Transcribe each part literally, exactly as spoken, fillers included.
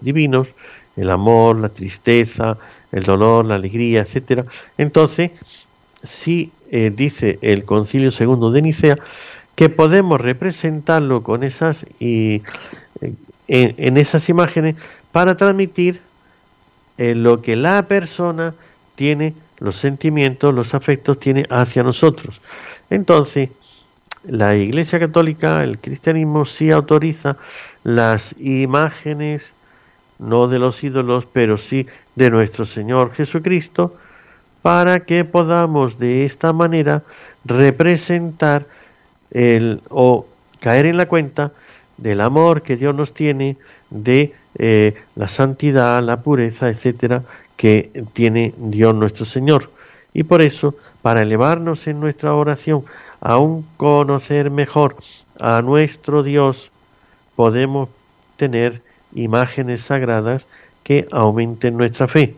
divinos, el amor, la tristeza, el dolor, la alegría, etcétera. Entonces, sí eh, dice el Concilio Segundo de Nicea que podemos representarlo con esas y en, en esas imágenes para transmitir eh, lo que la persona tiene, los sentimientos, los afectos tiene hacia nosotros. Entonces, la Iglesia Católica, el cristianismo sí autoriza las imágenes, no de los ídolos, pero sí de nuestro Señor Jesucristo, para que podamos de esta manera representar el, o caer en la cuenta del amor que Dios nos tiene, de eh, la santidad, la pureza, etcétera, que tiene Dios nuestro Señor. Y por eso, para elevarnos en nuestra oración a un conocer mejor a nuestro Dios, podemos tener imágenes sagradas que aumenten nuestra fe.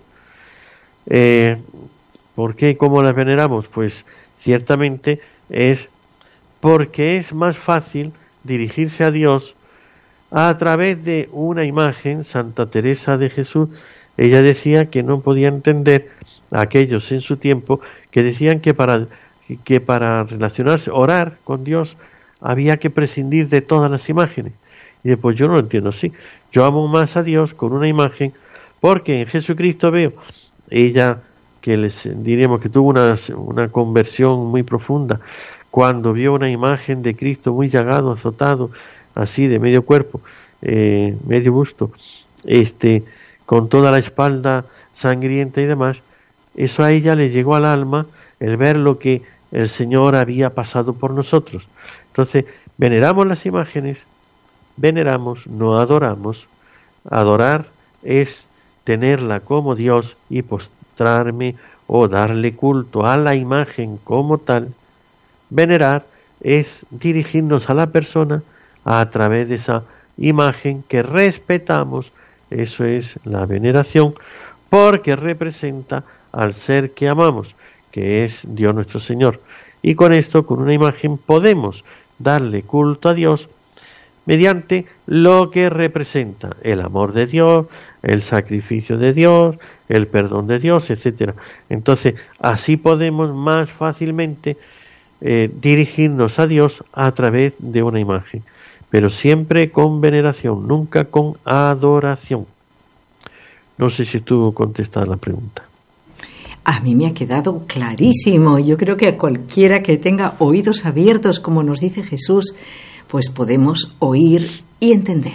Eh, ¿Por qué y cómo las veneramos? Pues ciertamente es porque es más fácil dirigirse a Dios a través de una imagen. Santa Teresa de Jesús, ella decía que no podía entender a aquellos en su tiempo que decían que para, que para relacionarse, orar con Dios, había que prescindir de todas las imágenes. Y después yo no lo entiendo así. Yo amo más a Dios con una imagen, porque en Jesucristo veo, ella que les diremos que tuvo una, una conversión muy profunda, cuando vio una imagen de Cristo muy llagado, azotado, así de medio cuerpo, eh, medio busto, este, con toda la espalda sangrienta y demás, eso a ella le llegó al alma, el ver lo que el Señor había pasado por nosotros. Entonces, veneramos las imágenes, veneramos, no adoramos. Adorar es tenerla como Dios y postrarme o darle culto a la imagen como tal. Venerar es dirigirnos a la persona a través de esa imagen que respetamos. Eso es la veneración, porque representa al ser que amamos, que es Dios nuestro Señor. Y con esto, con una imagen, podemos darle culto a Dios mediante lo que representa el amor de Dios, el sacrificio de Dios, el perdón de Dios, etcétera. Entonces, así podemos más fácilmente eh, dirigirnos a Dios a través de una imagen, pero siempre con veneración, nunca con adoración. No sé si estuvo contestada la pregunta. A mí me ha quedado clarísimo. Yo creo que a cualquiera que tenga oídos abiertos, como nos dice Jesús, pues podemos oír y entender.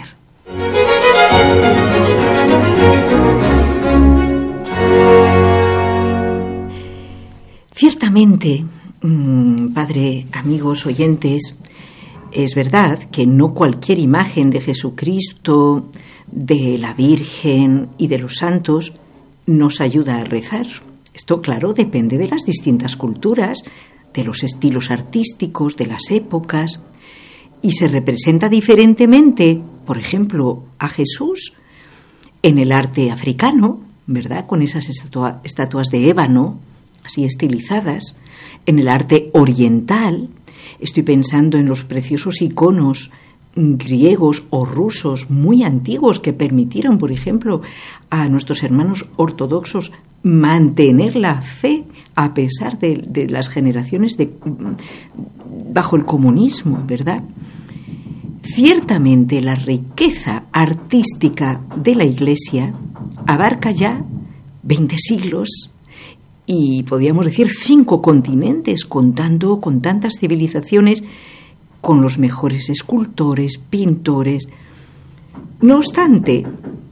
Ciertamente, padre, amigos, oyentes, es verdad que no cualquier imagen de Jesucristo, de la Virgen y de los santos nos ayuda a rezar. Esto, claro, depende de las distintas culturas, de los estilos artísticos, de las épocas, y se representa diferentemente, por ejemplo, a Jesús en el arte africano, ¿verdad?, con esas estatua- estatuas de ébano, así estilizadas, en el arte oriental. Estoy pensando en los preciosos iconos griegos o rusos muy antiguos que permitieron, por ejemplo, a nuestros hermanos ortodoxos mantener la fe a pesar de, de las generaciones de, bajo el comunismo, ¿verdad? Ciertamente la riqueza artística de la Iglesia abarca ya veinte siglos y podríamos decir cinco continentes, contando con tantas civilizaciones, con los mejores escultores, pintores. No obstante,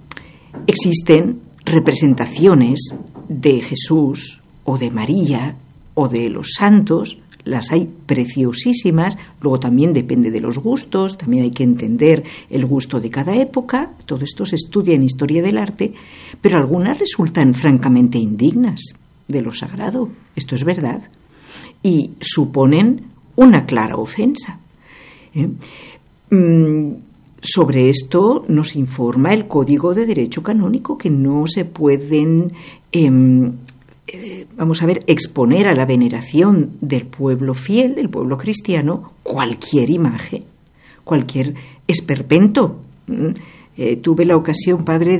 existen representaciones de Jesús o de María o de los santos, las hay preciosísimas. Luego también depende de los gustos, también hay que entender el gusto de cada época. Todo esto se estudia en historia del arte, pero algunas resultan francamente indignas de lo sagrado. Esto es verdad. Y suponen una clara ofensa. ¿Eh? Mm, sobre esto nos informa el Código de Derecho Canónico, que no se pueden, eh, eh, vamos a ver, exponer a la veneración del pueblo fiel, del pueblo cristiano, cualquier imagen, cualquier esperpento. Mm, eh, tuve la ocasión, padre,